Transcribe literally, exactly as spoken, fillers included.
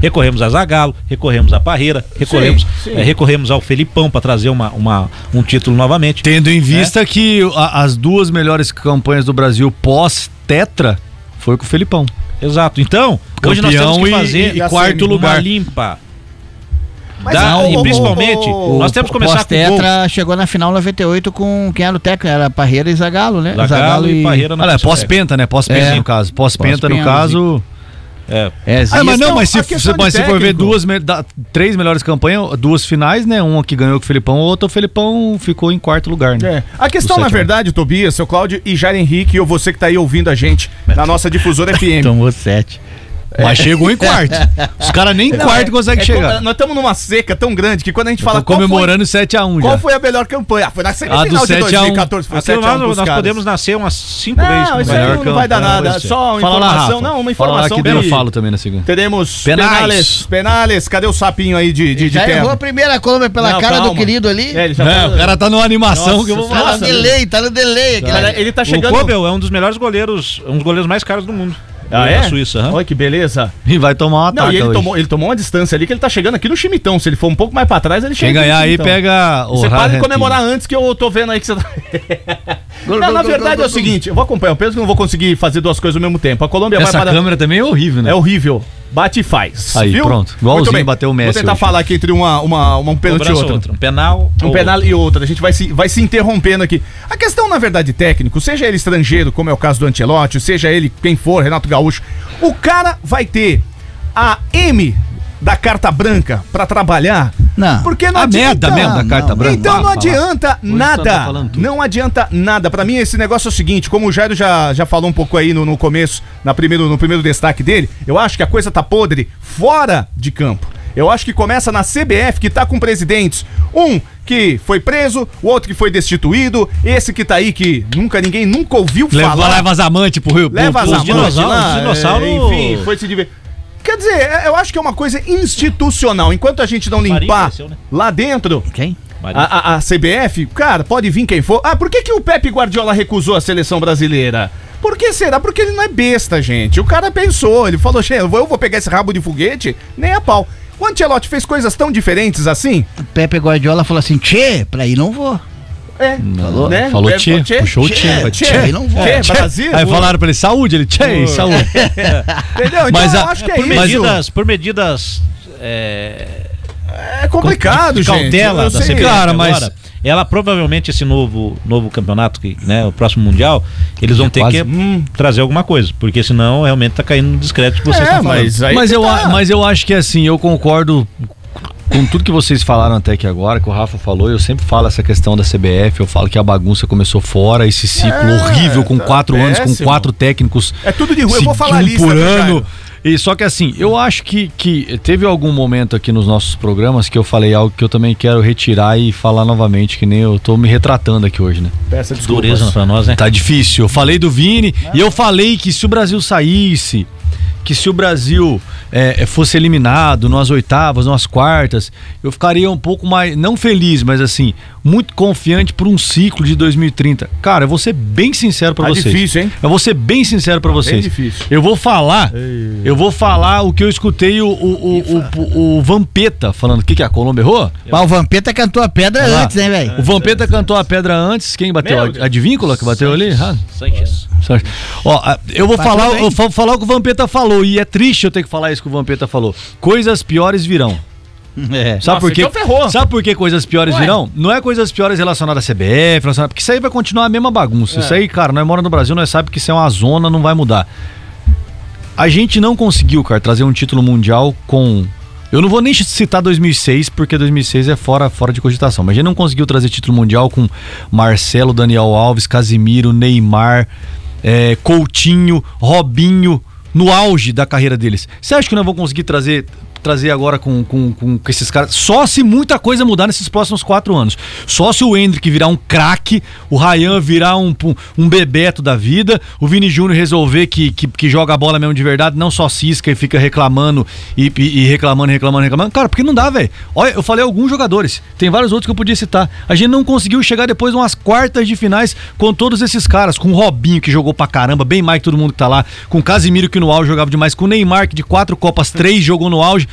Recorremos a Zagallo, recorremos a Parreira, recorremos, sim, sim. É, recorremos ao Felipão para trazer uma, uma, um título novamente. Tendo em vista é. que a, as duas melhores campanhas do Brasil pós-tetra foi com o Felipão. Exato. Então, campeão hoje nós temos que fazer e, e quarto lugar. Uma limpa. Mas da, não, e o, principalmente, o, o, nós temos que começar com o Tetra chegou na final noventa e oito com quem era o técnico, era Parreira e Zagallo, né? Zagallo, Zagallo e, e Parreira. Olha, pós-penta, né? Pós-penta é. no caso. Pós-penta no caso... É. É, ah, mas não, mas se, se, mas se for ver duas, da, três melhores campanhas, duas finais, né? Uma que ganhou com o Felipão, outra o Felipão ficou em quarto lugar, né? É. A questão, na verdade, Tobias, seu Cláudio e Jair Henrique, ou você que tá aí ouvindo a gente na nossa difusora F M. Tomou sete. Mas é. chegou em quarto. Os caras nem em quarto é, conseguem é, chegar. Nós estamos numa seca tão grande que quando a gente fala. Comemorando sete a um já. Qual foi a melhor campanha? Ah, foi na semifinal de dois mil e catorze. Foi sete a um. Nós, nós podemos nascer umas cinco vezes. Não, isso aí não vai dar nada. Só uma Fala informação. Lá, não, uma informação. Que eu falo também na segunda. Teremos penales. Penales. Cadê o sapinho aí de, de, de já terra? errou a primeira Colômbia pela não, cara calma. do querido ali. É, ele já é, tá... O cara tá numa animação Nossa, que eu vou falar. Tá no delay, tá no delay. Cara, ele tá chegando. O Kobel é um dos melhores goleiros, um dos goleiros mais caros do mundo. Ah, é? Da Suíça, uhum. Olha que beleza. E vai tomar uma ataque. Não, e ele tomou, ele tomou uma distância ali que ele tá chegando aqui no Chimitão. Se ele for um pouco mais pra trás, ele chega. Quem ganhar aí pega o Você para de comemorar antes que eu tô vendo aí que você tá. Não, na verdade é o seguinte, eu vou acompanhar o peso que eu não vou conseguir fazer duas coisas ao mesmo tempo. A Colômbia Essa vai para. Essa câmera também é horrível, né? É horrível. Bate e faz. Aí, viu? pronto. Igualzinho bateu o Messi. Vou tentar hoje. falar aqui entre uma, uma, uma um pênalti e outra. outra. Um penal. Um penal e outra. A gente vai se, vai se interrompendo aqui. A questão, na verdade, técnico, seja ele estrangeiro, como é o caso do Ancelotti, seja ele quem for, Renato Gaúcho, o cara vai ter a M da carta branca pra trabalhar. Não. Porque não a adianta. merda mesmo da carta não, branca. Então ah, não adianta nada. Tá não adianta nada. Pra mim esse negócio é o seguinte, como o Jairo já, já falou um pouco aí no, no começo, na primeiro, no primeiro destaque dele, eu acho que a coisa tá podre fora de campo. Eu acho que começa na C B F, que tá com presidentes. Um que foi preso, o outro que foi destituído, esse que tá aí que nunca ninguém nunca ouviu leva, falar. Leva as amantes pro Rio. Leva as amantes lá, dinossauro. É, enfim, foi se divertir. Quer dizer, eu acho que é uma coisa institucional. Enquanto a gente não limpar cresceu, né? lá dentro... Quem? A, a, a C B F, cara, pode vir quem for. Ah, por que que o Pepe Guardiola recusou a seleção brasileira? Por que será? Porque ele não é besta, gente. O cara pensou, ele falou, eu vou, eu vou pegar esse rabo de foguete, nem a pau. O Ancelotti fez coisas tão diferentes assim? O Pepe Guardiola falou assim, tchê, pra ir não vou. É, falou, né? Falou é, tchê, tchê, puxou o tchê. Tchê, tchê, não vou. Tchê, tchê. Brasil. Aí falaram pra ele, saúde, ele, tchê, oh. saúde. Entendeu? Então mas eu a, acho que é por isso. medidas, por medidas... É... É complicado, de, de gente. cautela da C B F cara, agora, mas ela provavelmente esse novo, novo campeonato, que, né, o próximo mundial, eles vão é ter quase... que hum, trazer alguma coisa, porque senão realmente tá caindo no descrédito que vocês é, estão falando. Mas, aí mas, eu, tá. mas eu acho que assim, eu concordo com tudo que vocês falaram até aqui agora, que o Rafa falou. Eu sempre falo essa questão da C B F, eu falo que a bagunça começou fora, esse ciclo é, horrível com tá quatro péssimo. anos, com quatro técnicos. É tudo de ruim, eu vou falar um lista por do ano. E só que assim, eu acho que, que teve algum momento aqui nos nossos programas que eu falei algo que eu também quero retirar e falar novamente, que nem eu tô me retratando aqui hoje, né? Peça desculpas. Dureza pra nós, né? Tá difícil. Eu falei do Vini ah. e eu falei que se o Brasil saísse, que se o Brasil é, fosse eliminado nas oitavas, nas quartas, eu ficaria um pouco mais, não feliz, mas assim, muito confiante por um ciclo de dois mil e trinta. Cara, eu vou ser bem sincero pra tá vocês. Difícil, hein? Eu vou ser bem sincero pra vocês. Bem difícil. Eu vou falar, Ei. eu vou falar o que eu escutei o, o, o, o, o Vampeta falando. O que que a Colômbia errou? Mas o Vampeta cantou a pedra ah, antes, né, velho? O Vampeta cantou a pedra antes. Quem bateu? Meu a, a Advíncula que bateu Sanches. ali? Sanches. Ó, eu vou falar, eu vou falar o que o Vampeta falou, e é triste eu ter que falar isso que o Vampeta falou. Coisas piores virão. É. Sabe, Nossa, por quê? Então Sabe por que coisas piores Ué? virão? Não é coisas piores relacionadas à C B F, relacionadas... porque isso aí vai continuar a mesma bagunça. É. Isso aí, cara, nós moramos no Brasil, nós sabemos que isso é uma zona, não vai mudar. A gente não conseguiu, cara, trazer um título mundial com... Eu não vou nem citar dois mil e seis, porque dois mil e seis é fora, fora de cogitação, mas a gente não conseguiu trazer título mundial com Marcelo, Daniel Alves, Casimiro, Neymar, é, Coutinho, Robinho, no auge da carreira deles. Você acha que nós vamos conseguir trazer... trazer agora com, com, com esses caras, só se muita coisa mudar nesses próximos quatro anos, só se o Endrick virar um craque, o Ryan virar um, um Bebeto da vida, o Vini Júnior resolver que, que, que joga a bola mesmo de verdade, não só cisca e fica reclamando e, e, e reclamando, reclamando, reclamando, cara, porque não dá, velho. Olha, eu falei alguns jogadores, tem vários outros que eu podia citar, a gente não conseguiu chegar depois de umas quartas de finais com todos esses caras, com o Robinho que jogou pra caramba, bem mais que todo mundo que tá lá, com o Casimiro que no auge jogava demais, com o Neymar que de quatro copas, três jogou no auge.